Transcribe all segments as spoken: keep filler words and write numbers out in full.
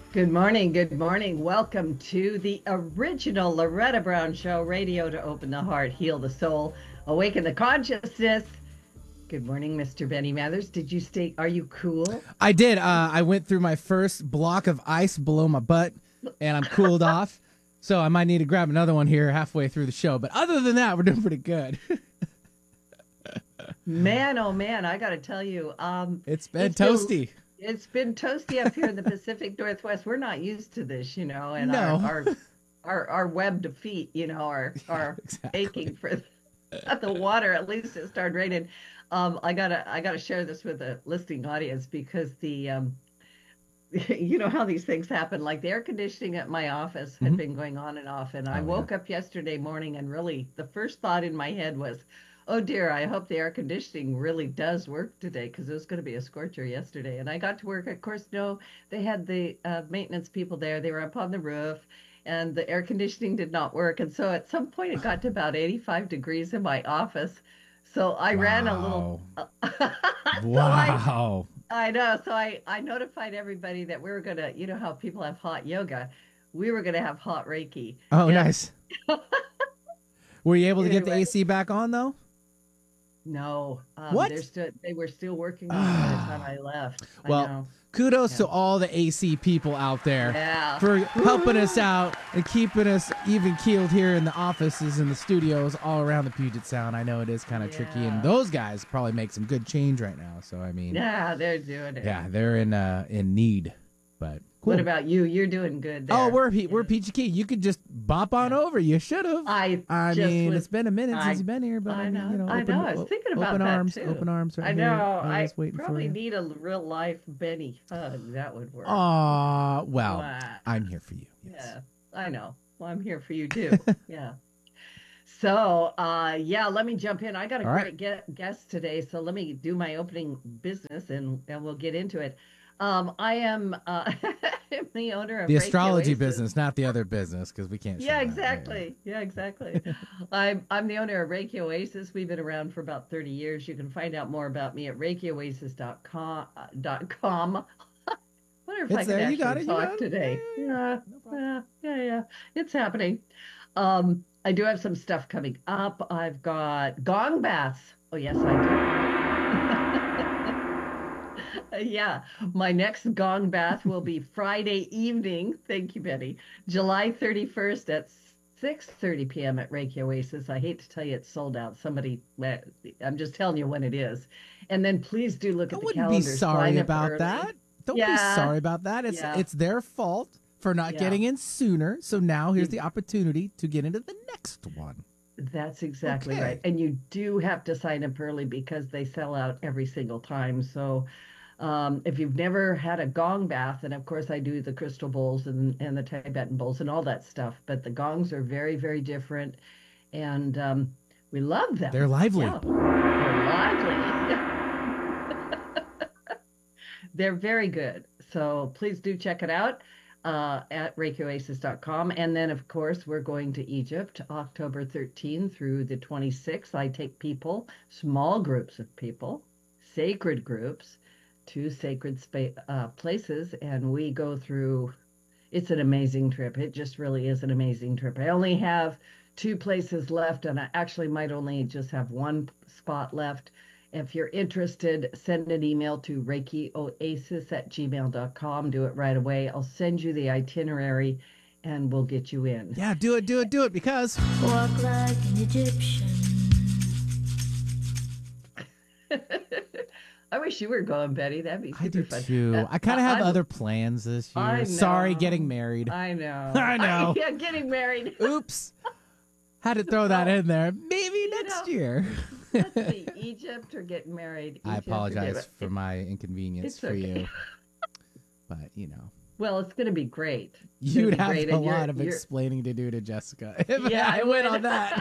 Good morning. Good morning. Welcome to the original Loretta Brown Show, radio to open the heart, heal the soul, awaken the consciousness. Good morning, Mister Benny Mathers. Did you stay? Are you cool? I did. Uh, I went through my first block of ice below my butt, and I'm cooled off. So I might need to grab another one here halfway through the show. But other than that, we're doing pretty good. Man, oh man, I got to tell you, um, It's been it's toasty. Been, it's been toasty up here in the Pacific Northwest. We're not used to this, you know, and No. our, our our our webbed feet, you know, are Yeah, are exactly. aching for the, the water. At least it started raining. Um, I gotta I gotta share this with the listening audience because the um, you know how these things happen. Like the air conditioning at my office had Mhm. been going on and off, and I Oh, yeah. woke up yesterday morning and really the first thought in my head was, oh dear, I hope the air conditioning really does work today because it was going to be a scorcher yesterday. And I got to work. Of course, no, they had the uh, maintenance people there. They were up on the roof, and the air conditioning did not work. And so at some point, it got to about eighty-five degrees in my office. So I ran a little. Wow. So I Wow. I know. So I I notified everybody that we were gonna, you know how people have hot yoga, we were gonna have hot Reiki. Oh, And nice. Were you able to get the anyway, A C back on, though? no, um, they're What? still they were still working on it by the time I left. I Well, know. kudos Yeah. to all the A C people out there Yeah. for helping us Woo! out and keeping us even keeled here in the offices and the studios all around the Puget Sound. I know it is kind of tricky, and Yeah. those guys probably make some good change right now. So I mean, Yeah, they're doing it. yeah, they're in uh in need, but What cool. about you? You're doing good Oh, there. we're Pe- we're Yeah. Peachy Key. You could just bop on Yeah. over. You should have. I I just mean, was it's been a minute I since you've been here, but I, I mean, you know. know, I open know. I was o- thinking about open that arms, too. open arms right I here. know. I Always waiting for probably you. need a real life Benny hug. That would work. Aw, well, Wow. I'm here for you. Yes. Yeah, I know. Well, I'm here for you too. Yeah. So, uh, yeah, let me jump in. I got a All right. great ge- guest today, so let me do my opening business and and we'll get into it. Um, I am uh, I'm the owner of The Reiki astrology Oasis. business, not the other business, because we can't Yeah, share that. Right, right. exactly. Yeah, exactly. I'm I'm the owner of Reiki Oasis. We've been around for about thirty years. You can find out more about me at reiki oasis dot com. Dot com. Wonder if I It's could there. You got actually it. You got talk it. Yeah, today. yeah, yeah. Yeah, No problem. yeah, yeah, yeah. It's happening. Um, I do have some stuff coming up. I've got gong baths. Oh, yes, I do. Yeah, my next gong bath will be Friday evening. Thank you, Betty. July thirty-first at six thirty p m at Reiki Oasis. I hate to tell you it's sold out. Somebody, eh, I'm just telling you when it is. And then please do look I at the wouldn't be calendar. sorry Sign up about early. that. Don't be Yeah, sorry about that. It's yeah, it's their fault for not yeah. getting in sooner. So now here's You the opportunity to get into the next one. That's exactly right. Okay. And you do have to sign up early because they sell out every single time. So um, if you've never had a gong bath, and of course I do the crystal bowls and, and the Tibetan bowls and all that stuff, but the gongs are very, very different. And um, we love them. They're lively. Yeah, they're lively. They're very good. So please do check it out uh, at reiki oasis dot com. And then, of course, we're going to Egypt October thirteenth through the twenty-sixth. I take people, small groups of people, sacred groups, to sacred spa- uh, places, and we go through. It's an amazing trip. It just really is an amazing trip. I only have two places left, and I actually might only just have one spot left. If you're interested, send an email to reiki oasis at gmail dot com. Do it right away. I'll send you the itinerary and we'll get you in. Yeah, do it, do it, do it, because Walk like an Egyptian. I wish you were going, Betty. That'd be I do super fun. too. Uh, I kind I, of have I'm, other plans this I year. Sorry, getting know. married. I know. I know. Yeah, getting married. Oops. Had to throw that Well, in there. Maybe you next know, year. let's see, Egypt or getting married. I Egypt or getting apologize for it, my inconvenience it's for okay. you, but you know, Well, it's going to be great. It's going to you'd be have great, a and you're lot of you're explaining to do to Jessica if yeah, I I went would. on that.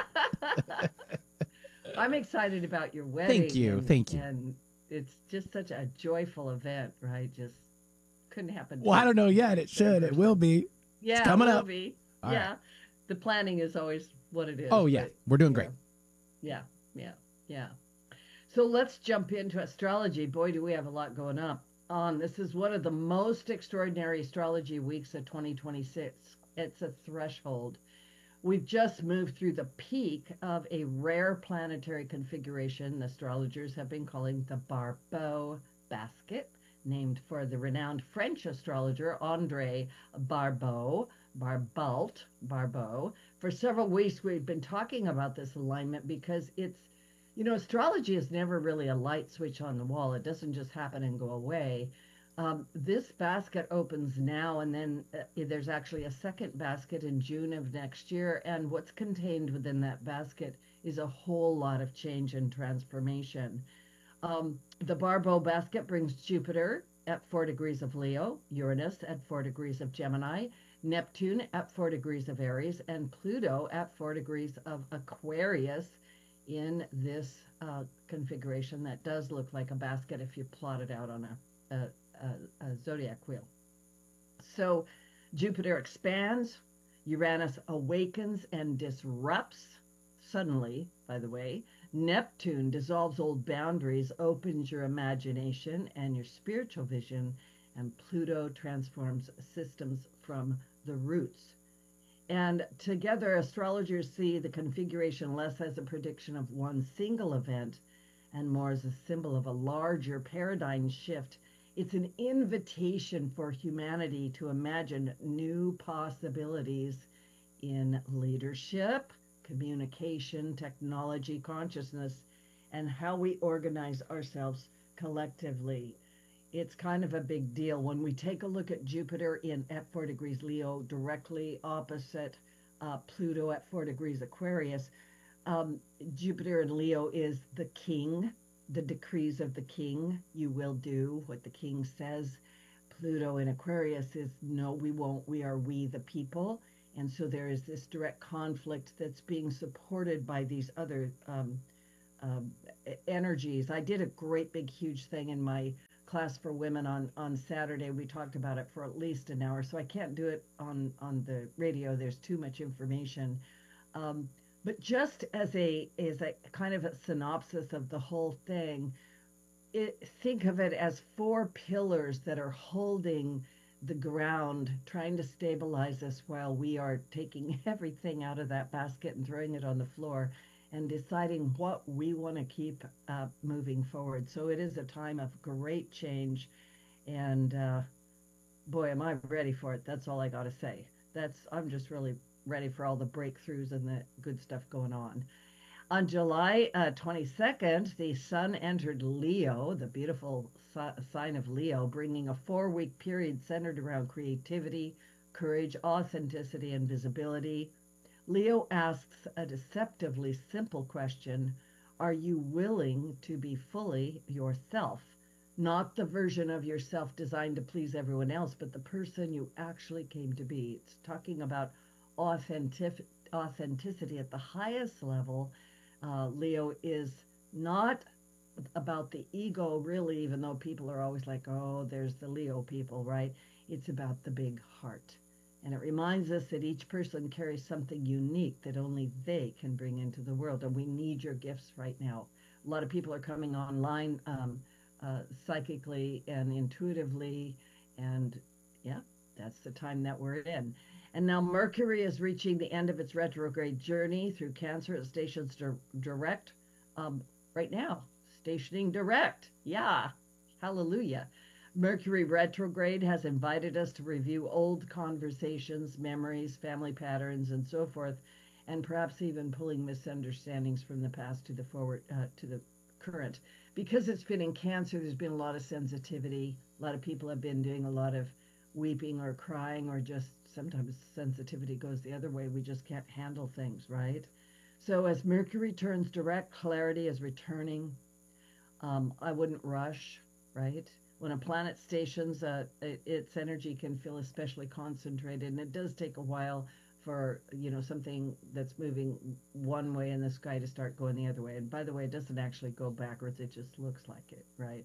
I'm excited about your Thank wedding you, and thank you. and it's just such a joyful event, right? Just couldn't happen Well, I to don't know yet. It better should. It will person. be. It's Yeah, it coming will up. be. All right. Yeah. The planning is always what it is, Oh yeah, but we're doing yeah. great. Yeah, yeah, yeah. So let's jump into astrology. Boy, do we have a lot going up. on. This is one of the most extraordinary astrology weeks of twenty twenty-six. It's a threshold. We've just moved through the peak of a rare planetary configuration astrologers have been calling the Barbeau basket, named for the renowned French astrologer André Barbeau, Barbault, Barbeau. For several weeks, we've been talking about this alignment because it's, you know, astrology is never really a light switch on the wall. It doesn't just happen and go away. Um, this basket opens now, and then uh, there's actually a second basket in June of next year. And what's contained within that basket is a whole lot of change and transformation. Um, the Barbeau basket brings Jupiter at four degrees of Leo, Uranus at four degrees of Gemini, Neptune at four degrees of Aries, and Pluto at four degrees of Aquarius in this uh, configuration that does look like a basket if you plot it out on a, a, a, a zodiac wheel. So Jupiter expands, Uranus awakens and disrupts suddenly, by the way. Neptune dissolves old boundaries, opens your imagination and your spiritual vision, and Pluto transforms systems from the roots. And together, astrologers see the configuration less as a prediction of one single event and more as a symbol of a larger paradigm shift. It's an invitation for humanity to imagine new possibilities in leadership, communication, technology, consciousness, and how we organize ourselves collectively. It's kind of a big deal when we take a look at Jupiter in at four degrees Leo, directly opposite uh, Pluto at four degrees Aquarius. Um, Jupiter in Leo is the king, the decrees of the king. You will do what the king says. Pluto in Aquarius is no, we won't. We are we the people. And so there is this direct conflict that's being supported by these other um, um, energies. I did a great big huge thing in my class for women on on Saturday. We talked about it for at least an hour, so I can't do it on on the radio. There's too much information. Um, but just as a as a kind of a synopsis of the whole thing, it, think of it as four pillars that are holding the ground, trying to stabilize us while we are taking everything out of that basket and throwing it on the floor and deciding what we want to keep uh, moving forward. So it is a time of great change. And uh, boy, am I ready for it. That's all I got to say. That's I'm just really ready for all the breakthroughs and the good stuff going on. On July uh, twenty-second, the sun entered Leo, the beautiful si- sign of Leo, bringing a four week period centered around creativity, courage, authenticity, and visibility. Leo asks a deceptively simple question: are you willing to be fully yourself? Not the version of yourself designed to please everyone else, but the person you actually came to be. It's talking about authentic- authenticity at the highest level. Uh, Leo is not about the ego, really, even though people are always like, oh, there's the Leo people, right? It's about the big heart. And it reminds us that each person carries something unique that only they can bring into the world. And we need your gifts right now. A lot of people are coming online um, uh, psychically and intuitively. And yeah, that's the time that we're in. And now Mercury is reaching the end of its retrograde journey through Cancer. It stations di- direct um, right now, stationing direct. Yeah, hallelujah. Mercury retrograde has invited us to review old conversations, memories, family patterns, and so forth, and perhaps even pulling misunderstandings from the past to the forward uh, to the current. Because it's been in Cancer, there's been a lot of sensitivity. A lot of people have been doing a lot of weeping or crying, or just sometimes sensitivity goes the other way. We just can't handle things, right? So as Mercury turns direct, clarity is returning. Um, I wouldn't rush, right? When a planet stations, uh, it, its energy can feel especially concentrated, and it does take a while for, you know, something that's moving one way in the sky to start going the other way. And by the way, it doesn't actually go backwards, it just looks like it, right?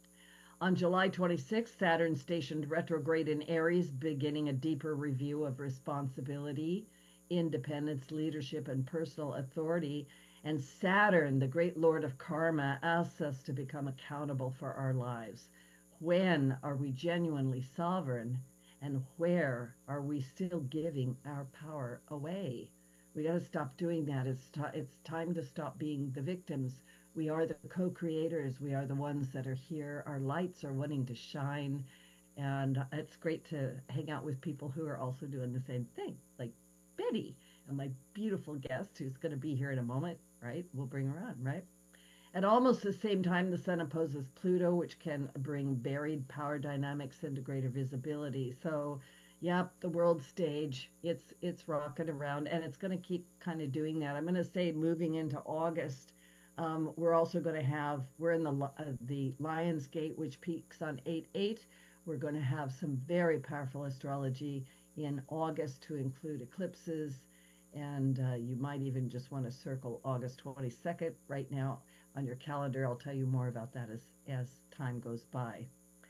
On July twenty-sixth, Saturn stationed retrograde in Aries, beginning a deeper review of responsibility, independence, leadership, and personal authority. And Saturn, the great lord of karma, asks us to become accountable for our lives. When are we genuinely sovereign? And where are we still giving our power away? We got to stop doing that. It's, t- it's time to stop being the victims. We are the co creators. We are the ones that are here. Our lights are wanting to shine. And it's great to hang out with people who are also doing the same thing, like Betty and my beautiful guest who's going to be here in a moment, right? We'll bring her on, right? At almost the same time, the sun opposes Pluto, which can bring buried power dynamics into greater visibility. So, yep, the world stage, it's it's rocking around, and it's going to keep kind of doing that. I'm going to say moving into August, um, we're also going to have, we're in the uh, the Lion's Gate, which peaks on eight eight. We're going to have some very powerful astrology in August to include eclipses, and uh, you might even just want to circle August twenty-second right now on your calendar. I'll tell you more about that as, as time goes by.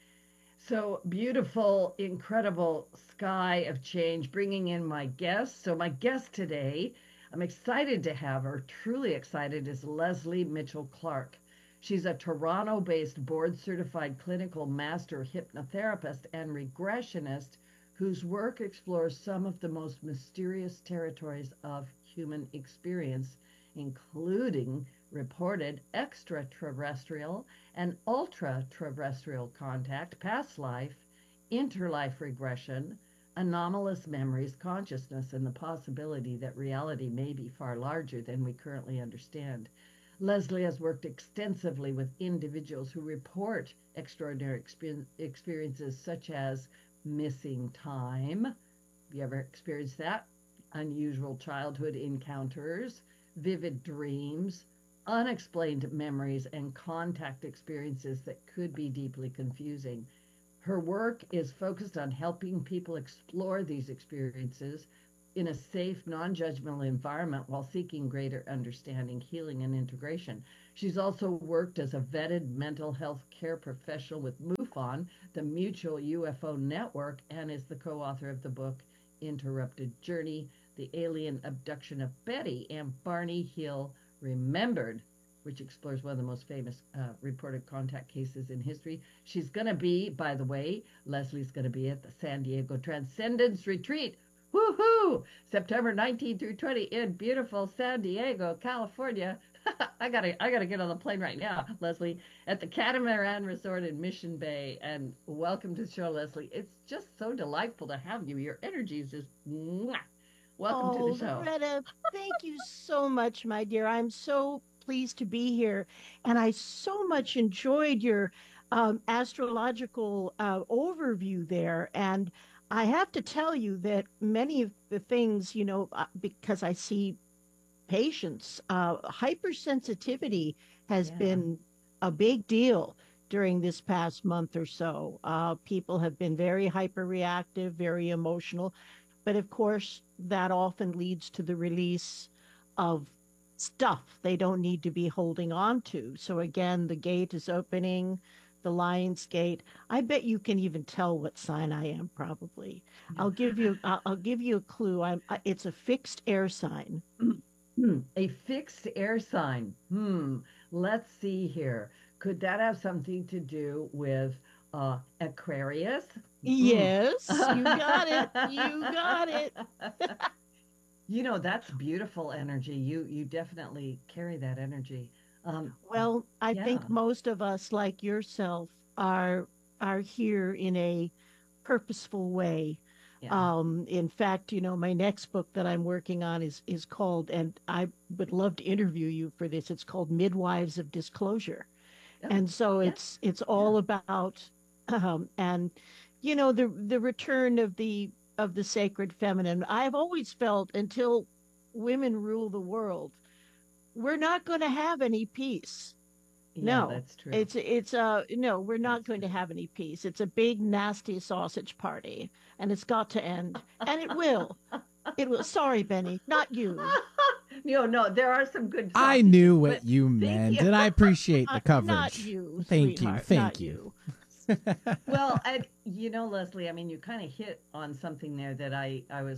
So beautiful, incredible sky of change, bringing in my guest. So my guest today, I'm excited to have her, truly excited, is Leslie Mitchell Clark. She's a Toronto-based board-certified clinical master hypnotherapist and regressionist whose work explores some of the most mysterious territories of human experience, including reported extraterrestrial and ultra-terrestrial contact, past life, interlife regression, anomalous memories, consciousness, and the possibility that reality may be far larger than we currently understand. Leslie has worked extensively with individuals who report extraordinary experiences such as missing time. Have you ever experienced that? Unusual childhood encounters, vivid dreams, unexplained memories, and contact experiences that could be deeply confusing. Her work is focused on helping people explore these experiences in a safe, non-judgmental environment while seeking greater understanding, healing, and integration. She's also worked as a vetted mental health care professional with MUFON, the Mutual U F O Network, and is the co-author of the book Interrupted Journey, The Alien Abduction of Betty, and Barney Hill Remembered, which explores one of the most famous uh, reported contact cases in history. She's going to be, by the way, Leslie's going to be at the San Diego Transcendence Retreat. Woohoo! September nineteenth through twentieth in beautiful San Diego, California. I gotta, I gotta get on the plane right now, Leslie, at the Catamaran Resort in Mission Bay. And welcome to the show, Leslie. It's just so delightful to have you. Your energy is just, mwah. Welcome Oh, to the show. Loretta, thank you so much, my dear. I'm so pleased to be here. And I so much enjoyed your um, astrological uh, overview there. And I have to tell you that many of the things, you know, uh, because I see patients, uh, hypersensitivity has Yeah. been a big deal during this past month or so. Uh, people have been very hyperreactive, very emotional. But of course, that often leads to the release of stuff they don't need to be holding on to. So again, the gate is opening, the lion's gate. I bet you can even tell what sign I am, probably. I'll give you I'll, I'll give you a clue. I'm I- it's a fixed air sign. Hmm, a fixed air sign. Hmm. Let's see here. Could that have something to do with uh, Aquarius? Hmm. Yes, you got it. You got it. You know, that's beautiful energy. You you definitely carry that energy. Um, Well, I yeah, think most of us, like yourself, are are here in a purposeful way. yeah. Um, in fact, you know, my next book that I'm working on is is called, and I would love to interview you for this. It's called Midwives of Disclosure, Oh, and so yeah, it's it's yeah. all about, um, and you know, the the return of the of the sacred feminine. I've always felt until women rule the world, we're not going to have any peace. Yeah, No, that's true. it's it's uh no, we're not That's going to true. have any peace. It's a big nasty sausage party, and it's got to end, and it will. It will. Sorry, Benny, not you. No, no, there are some good I sausages, knew what but you thank meant, you. and I appreciate the Uh, not coverage. you, Thank you. sweetheart, not Thank you. you. Well, and you know, Leslie, I mean, you kind of hit on something there that I I was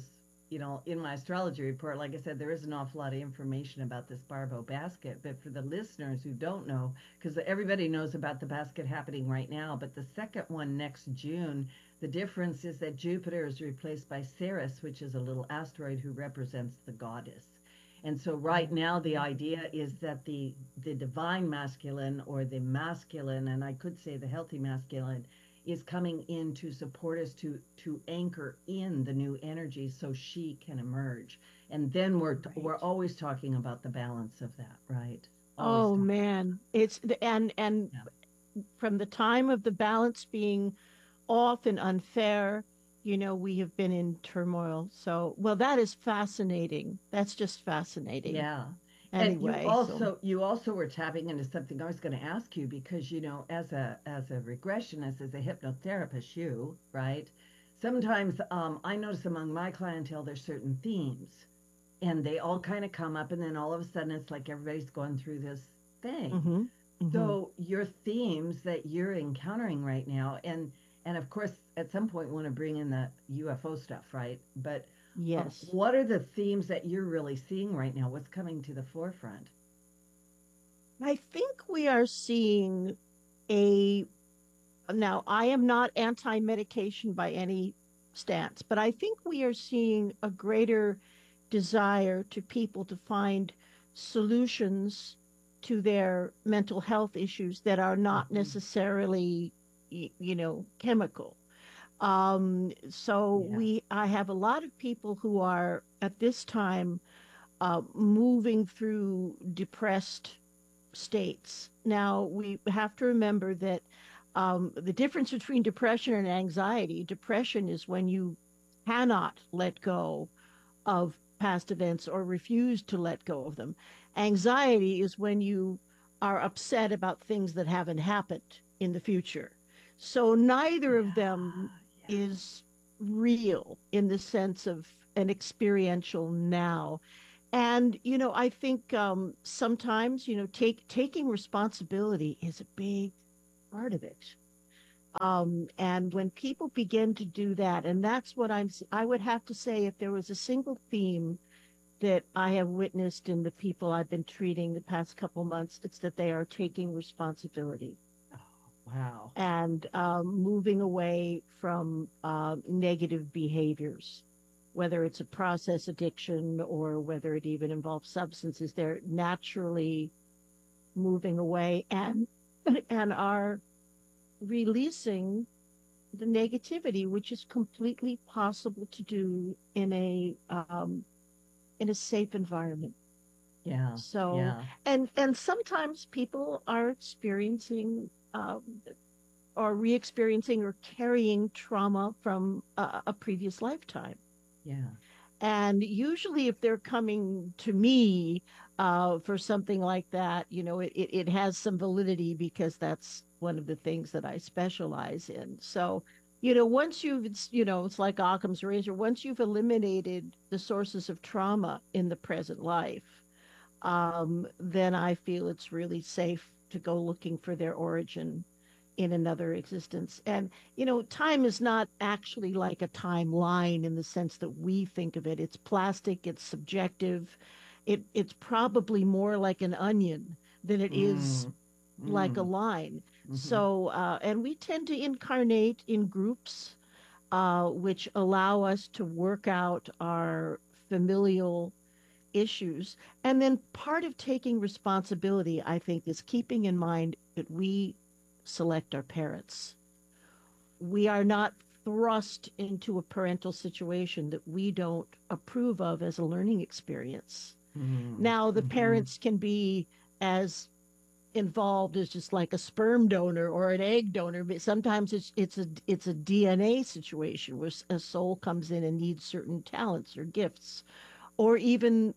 you know, in my astrology report, like I said, there is an awful lot of information about this Barbo basket. But for the listeners who don't know, because everybody knows about the basket happening right now, but the second one next June, the difference is that Jupiter is replaced by Ceres, which is a little asteroid who represents the goddess. And so right now the idea is that the the divine masculine or the masculine, and I could say the healthy masculine, is coming in to support us to to anchor in the new energy so she can emerge. And then we're we're Right. always talking about the balance of that, right? Always Oh talking. man, it's the and and Yeah. from the time of the balance being off and unfair, you know, we have been in turmoil. So, well, that is fascinating. That's just fascinating. Yeah. And you Anyway, so also you also were tapping into something I was going to ask you because you know as a as a regressionist, as a hypnotherapist, you, right? Sometimes um, I notice among my clientele there's certain themes and they all kind of come up and then all of a sudden it's like everybody's going through this thing. mm-hmm, mm-hmm. So your themes that you're encountering right now, and and of course at some point want to bring in the U F O stuff, right? But um, Yes. what are the themes that you're really seeing right now? What's coming to the forefront? I think we are seeing a now I am not anti-medication by any stance, but I think we are seeing a greater desire to people to find solutions to their mental health issues that are not Mhm. necessarily y- you know chemical. Um so Yeah. we I have a lot of people who are at this time uh, moving through depressed states. Now, we have to remember that um, the difference between depression and anxiety, depression is when you cannot let go of past events or refuse to let go of them. Anxiety is when you are upset about things that haven't happened in the future. So neither of them Yeah. Yeah. is real in the sense of an experiential now. And you know, I think um, sometimes you know, take taking responsibility is a big part of it. Um, and when people begin to do that, and that's what I'm, I would have to say, if there was a single theme that I have witnessed in the people I've been treating the past couple months, it's that they are taking responsibility Oh, wow. and um, moving away from uh, negative behaviors, whether it's a process addiction or whether it even involves substances. They're naturally moving away and and are releasing the negativity, which is completely possible to do in a um, in a safe environment. Yeah. So, Yeah. and and sometimes people are experiencing um, or re-experiencing or carrying trauma from a, a previous lifetime. Yeah. And usually, if they're coming to me uh, for something like that, you know, it, it, it has some validity because that's one of the things that I specialize in. So, you know, once you've, it's, you know, it's like Occam's razor, once you've eliminated the sources of trauma in the present life, um, then I feel it's really safe to go looking for their origin in another existence. And, you know, time is not actually like a timeline in the sense that we think of it. It's plastic, it's subjective. It, it's probably more like an onion than it is Mm. like a Mm. line. Mm-hmm. So, uh, and we tend to incarnate in groups, uh, which allow us to work out our familial issues. And then part of taking responsibility, I think, is keeping in mind that we select our parents. We are not thrust into a parental situation that we don't approve of as a learning experience. Mm. Now, the Mm-hmm. parents can be as involved as just like a sperm donor or an egg donor, but sometimes it's it's a it's a D N A situation where a soul comes in and needs certain talents or gifts, or even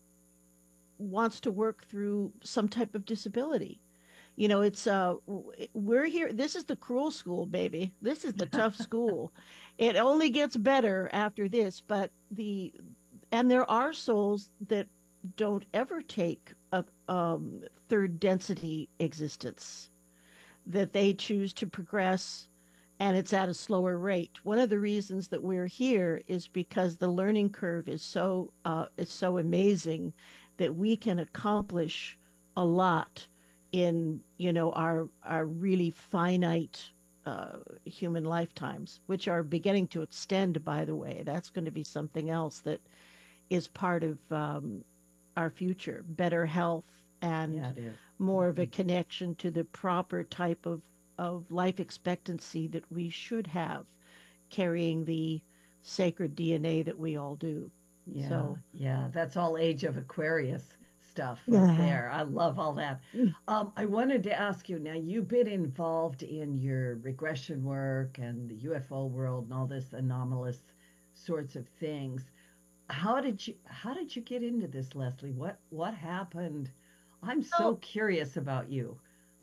wants to work through some type of disability. You know, it's uh we're here, this is the cruel school, baby. This is the tough school. It only gets better after this, but the and there are souls that don't ever take a um third density existence, that they choose to progress and it's at a slower rate. One of the reasons that we're here is because the learning curve is so uh, is so amazing that we can accomplish a lot in you know our our really finite uh, human lifetimes, which are beginning to extend. By the way, that's going to be something else that is part of um, our future: better health and Yeah, it is. more of a Mhm. connection to the proper type of of life expectancy that we should have, carrying the sacred D N A that we all do. Yeah, So, yeah, that's all Age of Aquarius stuff right yeah. there. I love all that. Um, I wanted to ask you now, you've been involved in your regression work and the U F O world and all this anomalous sorts of things. How did you how did you get into this, Leslie? What what happened? I'm so So curious about you.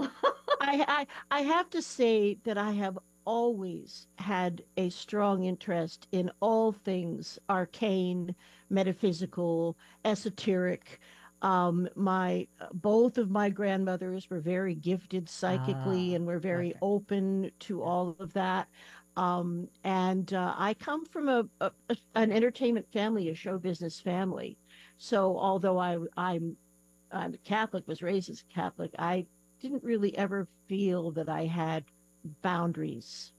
I, I I have to say that I have always had a strong interest in all things arcane, metaphysical, esoteric. Um, my both of my grandmothers were very gifted psychically Ah, and were very perfect. open to Yeah. all of that. Um, and uh, I come from a, a, a an entertainment family, a show business family. So although I I'm I'm Catholic, was raised as a Catholic, I didn't really ever feel that I had boundaries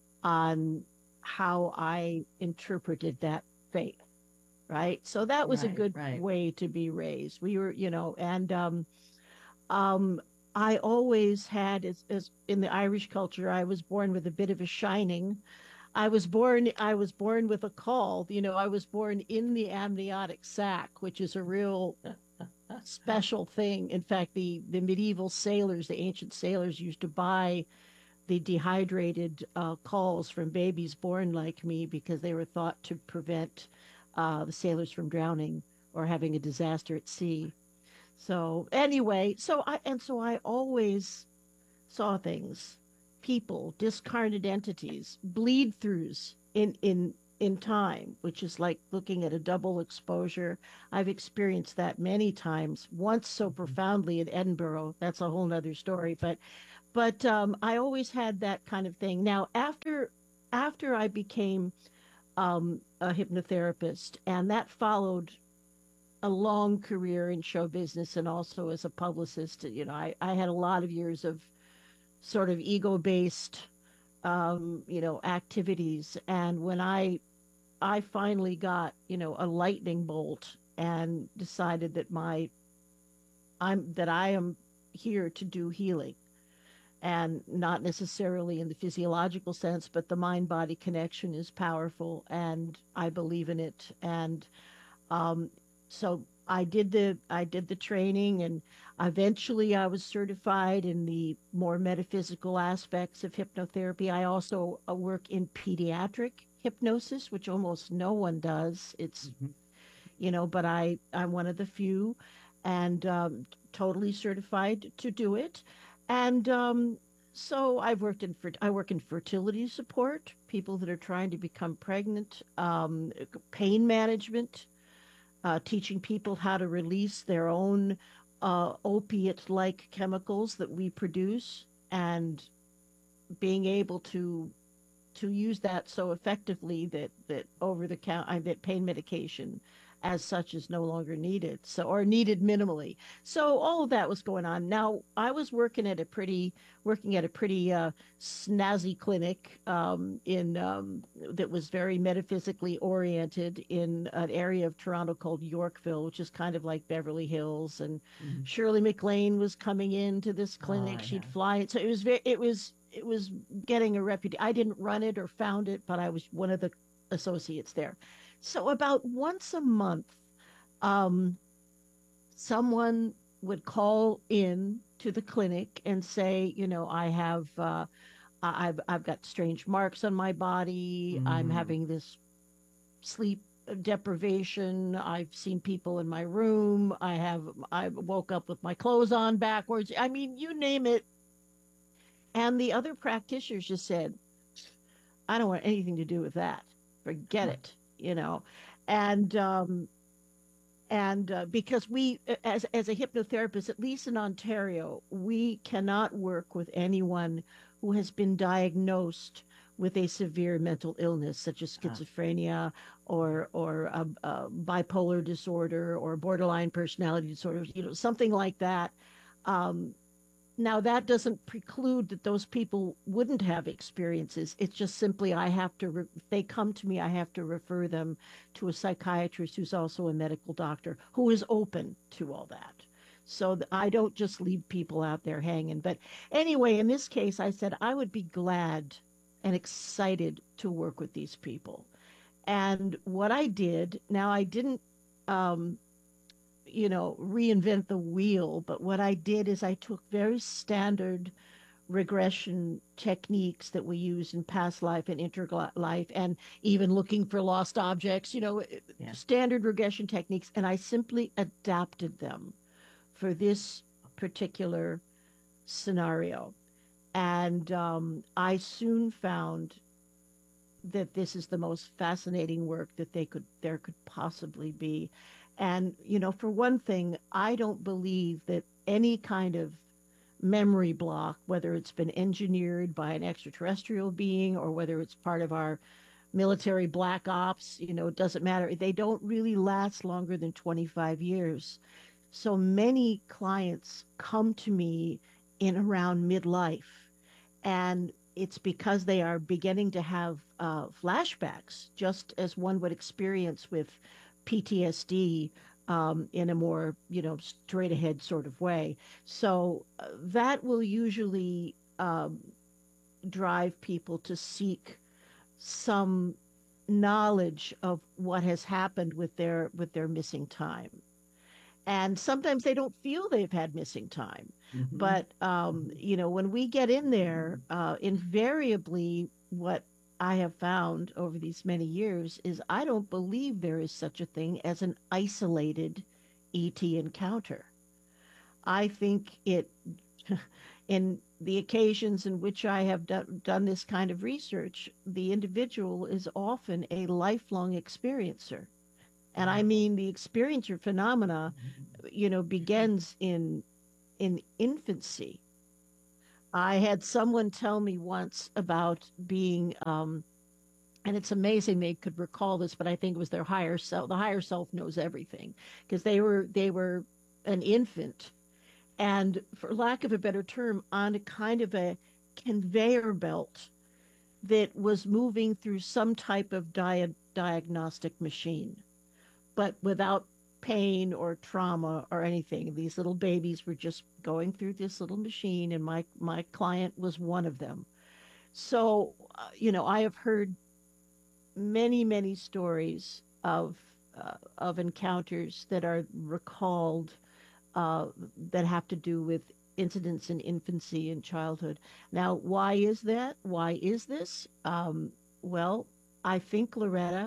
on how I interpreted that faith, right? So that was a Right, good right. way to be raised. We were, you know, and um, um, I always had, as, as in the Irish culture, I was born with a bit of a shining. I was born, I was born with a call. You know, I was born in the amniotic sac, which is a real special thing. In fact, the the medieval sailors, the ancient sailors, used to buy the dehydrated uh, calls from babies born like me because they were thought to prevent uh, the sailors from drowning or having a disaster at sea. So anyway, so I and so I always saw things, people, discarnate entities, bleed throughs in in in time, which is like looking at a double exposure. I've experienced that many times, once so Mhm. profoundly in Edinburgh. That's a whole nother story. But but um, I always had that kind of thing. Now after after I became um, a hypnotherapist, and that followed a long career in show business and also as a publicist. You know, I, I had a lot of years of sort of ego based um, you know, activities. And when I I finally got, you know, a lightning bolt and decided that my I'm that I am here to do healing, and not necessarily in the physiological sense, but the mind body connection is powerful and I believe in it. And um, so I did the I did the training, and eventually I was certified in the more metaphysical aspects of hypnotherapy. I also uh, work in pediatric hypnosis, which almost no one does. It's, Mhm. you know, but I I'm one of the few, and um, totally certified to do it. And um, so I've worked in fer- I work in fertility support, people that are trying to become pregnant, um, pain management, uh, teaching people how to release their own uh, opiate like chemicals that we produce, and being able to to use that so effectively that that over the count uh, that pain medication as such is no longer needed, so or needed minimally. So all of that was going on. Now I was working at a pretty working at a pretty uh, snazzy clinic um, in um, that was very metaphysically oriented in an area of Toronto called Yorkville, which is kind of like Beverly Hills. And Mhm. Shirley MacLaine was coming into this Ah, clinic. She'd yeah. fly it, so it was very it was it was getting a reputation. I didn't run it or found it, but I was one of the associates there. So about once a month, um, someone would call in to the clinic and say, you know, I have, uh, I- I've, I've got strange marks on my body. I'm Mm. having this sleep deprivation. I've seen people in my room. I have, I woke up with my clothes on backwards. I mean, you name it. And the other practitioners just said, I don't want anything to do with that. Forget it, you know. And um, and uh, because we, as as a hypnotherapist, at least in Ontario, we cannot work with anyone who has been diagnosed with a severe mental illness such as Ah, schizophrenia or or a, a bipolar disorder or borderline personality disorder, you know, something like that. Um, Now, that doesn't preclude that those people wouldn't have experiences. It's just simply I have to, re- if they come to me, I have to refer them to a psychiatrist who's also a medical doctor who is open to all that. So th- I don't just leave people out there hanging. But anyway, in this case, I said I would be glad and excited to work with these people. And what I did, now I didn't um, you know, reinvent the wheel. But what I did is I took very standard regression techniques that we use in past life and interlife and even looking for lost objects, you know, eh, yeah. standard regression techniques. And I simply adapted them for this particular scenario. And um, I soon found that this is the most fascinating work that they could there could possibly be. And you know, for one thing, I don't believe that any kind of memory block, whether it's been engineered by an extraterrestrial being or whether it's part of our military black ops, you know, it doesn't matter. They don't really last longer than twenty-five years. So many clients come to me in around midlife, and it's because they are beginning to have uh, flashbacks, just as one would experience with P T S D um, in a more, you know, straight ahead sort of way. So uh, that will usually um, drive people to seek some knowledge of what has happened with their with their missing time. And sometimes they don't feel they've had missing time. Hmm. But um, you know, when we get in there, uh, invariably what I have found over these many years is I don't believe there is such a thing as an isolated ET encounter. I think it, in the occasions in which I have done, done this kind of research, the individual is often a lifelong experiencer. And I Wow. mean, the experiencer phenomena, you know, begins in in infancy. I had someone tell me once about being, um, and it's amazing they could recall this, but I think it was their higher self. The higher self knows everything because they were they were an infant, and for lack of a better term, on a kind of a conveyor belt that was moving through some type of dia- diagnostic machine, but without pain or trauma or anything. These little babies were just going through this little machine, and my my client was one of them. So, uh, you know, I have heard many many stories of uh, of encounters that are recalled uh, that have to do with incidents in infancy and childhood. Now, why is that? Why is this? Um, well, I think Loretta,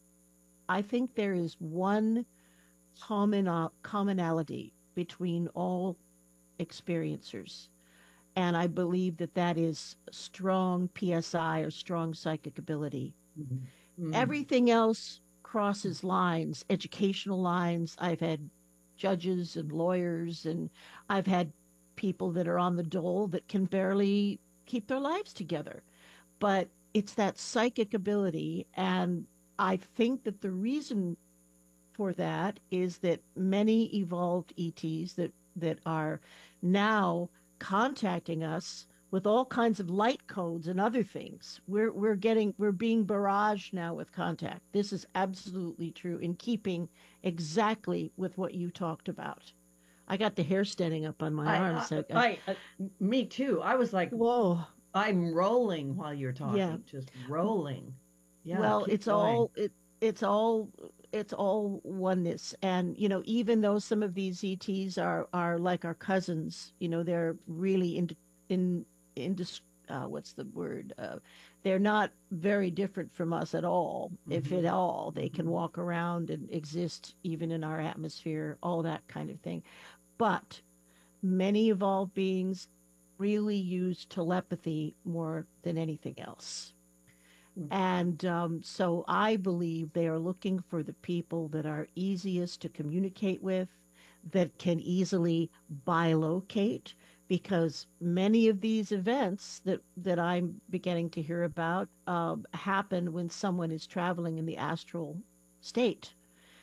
I think there is one common commonality between all experiencers. And I believe that that is strong P S I or strong psychic ability. Mm-hmm. Everything else crosses lines, educational lines. I've had judges and lawyers, and I've had people that are on the dole that can barely keep their lives together. But it's that psychic ability. And I think that the reason for that is that many evolved E Ts that that are now contacting us with all kinds of light codes and other things. We're we're getting we're being barraged now with contact. This is absolutely true in keeping exactly with what you talked about. I got the hair standing up on my I, I, arms. So I, I, uh, Me too. I was like, whoa, I'm rolling while you're yeah. talking, just rolling. Yeah, Well, keep it's going. all it it's all it's all oneness. And you know, even though some of these E Ts are are like our cousins, you know, they're really in in in uh, what's the word? Uh, they're not very different from us at all, if at Hmm. all. They can Hmm. walk around and exist even in our atmosphere, all that kind of thing. But many evolved beings really use telepathy more than anything else. And um, so I believe they are looking for the people that are easiest to communicate with, that can easily bilocate, because many of these events that that I'm beginning to hear about um, happen when someone is traveling in the astral state.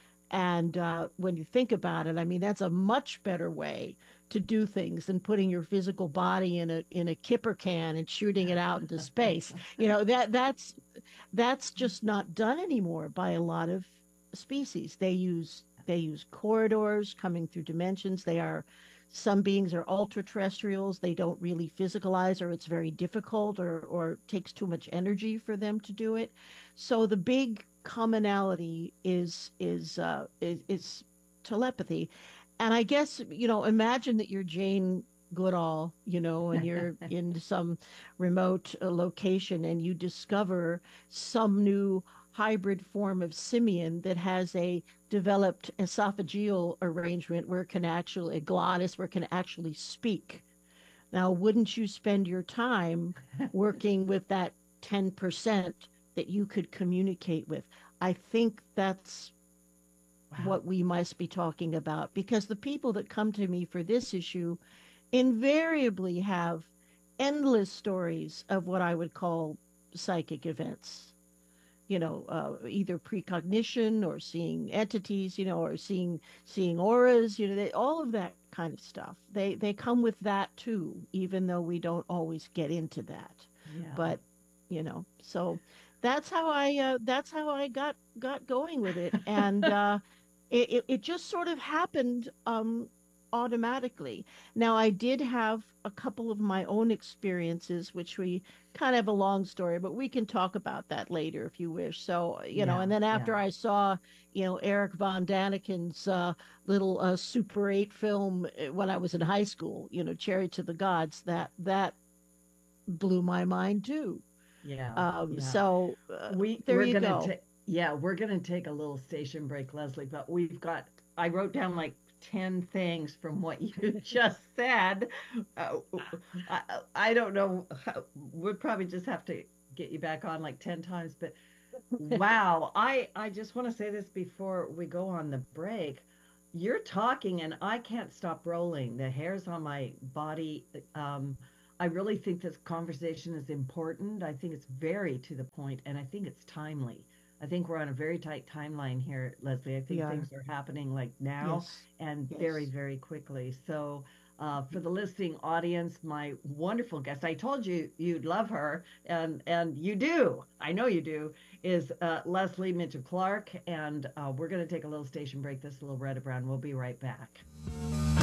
And uh, when you think about it, I mean, that's a much better way to do things than putting your physical body in a in a kipper can and shooting it out into space. You know, that that's that's just not done anymore by a lot of species. They use they use corridors coming through dimensions. They are some beings are ultra terrestrials. They don't really physicalize, or it's very difficult, or or takes too much energy for them to do it. So the big commonality is is uh, is, is telepathy. And I guess, you know, imagine that you're Jane Goodall, you know, and you're in some remote uh, location and you discover some new hybrid form of simian that has a developed esophageal arrangement where it can actually, a glottis where it can actually speak. Now, wouldn't you spend your time working with that ten percent that you could communicate with? I think that's Wow. what we must be talking about, because the people that come to me for this issue invariably have endless stories of what I would call psychic events. You know, uh, either precognition or seeing entities, you know, or seeing seeing auras, you know, they, all of that kind of stuff. They they come with that too, even though we don't always get into that. Yeah. But you know, so that's how I uh, that's how I got got going with it, and uh, it, it it just sort of happened um, automatically. Now I did have a couple of my own experiences, which we kind of have a long story, but we can talk about that later if you wish. So you know, Yeah. and then Yeah. after I saw you know Eric Von Daniken's uh, little uh, Super Eight film uh, when I was in high school, you know, Cherry to the Gods, that that blew my mind too. Yeah. Um, Yeah. so uh, We there we're you gonna go. take yeah, we're gonna take a little station break, Leslie, but we've got I wrote down like ten things from what you just said. Uh, I, I don't know how, we'll probably just have to get you back on like ten times, but wow, I I just want to say this before we go on the break. You're talking and I can't stop rolling. The hairs on my body. Um, I really think this conversation is important. I think it's very to the point, and I think it's timely. I think we're on a very tight timeline here, Leslie. I We think are. things are happening like now Yes. and very, Yes. very quickly. So, uh, for the listening audience, my wonderful guest, I told you you'd love her, and and you do. I know you do is uh, Leslie Mitchell Clark, and uh, we're going to take a little station break. This is Loretta Brown. We'll be right back.